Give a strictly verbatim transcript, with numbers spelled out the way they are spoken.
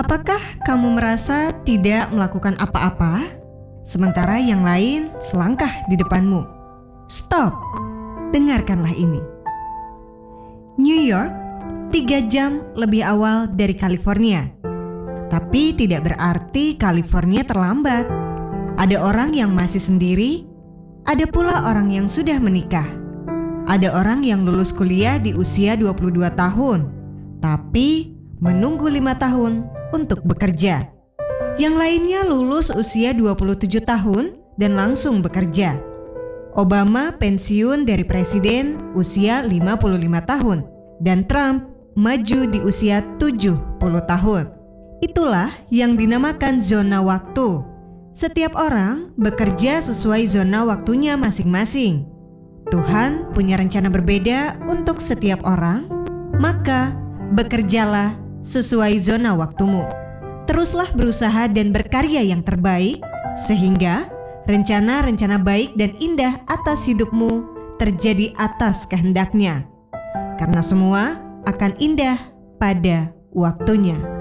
Apakah kamu merasa tidak melakukan apa-apa, sementara yang lain selangkah di depanmu? Stop, dengarkanlah ini. New York tiga jam lebih awal dari California. Tapi tidak berarti California terlambat. Ada orang yang masih sendiri, ada pula orang yang sudah menikah. Ada orang yang lulus kuliah di usia dua puluh dua tahun, tapi menunggu lima tahun untuk bekerja. Yang lainnya lulus usia dua puluh tujuh tahun dan langsung bekerja. Obama pensiun dari presiden usia lima puluh lima tahun dan Trump maju di usia tujuh puluh tahun. Itulah yang dinamakan zona waktu. Setiap orang bekerja sesuai zona waktunya masing-masing. Tuhan punya rencana berbeda untuk setiap orang, maka bekerjalah sesuai zona waktumu. Teruslah berusaha dan berkarya yang terbaik, sehingga rencana-rencana baik dan indah atas hidupmu terjadi atas kehendaknya. Karena semua akan indah pada waktunya.